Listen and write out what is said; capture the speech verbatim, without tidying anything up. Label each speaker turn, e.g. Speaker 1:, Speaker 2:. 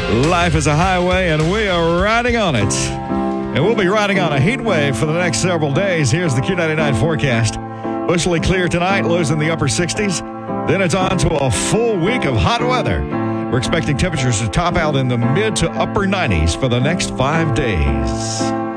Speaker 1: Life is a highway, and we are riding on it. And we'll be riding on a heat wave for the next several days. Here's the Q ninety-nine forecast. Mostly clear tonight, lows in the upper sixties. Then it's on to a full week of hot weather. We're expecting temperatures to top out in the mid to upper nineties for the next five days.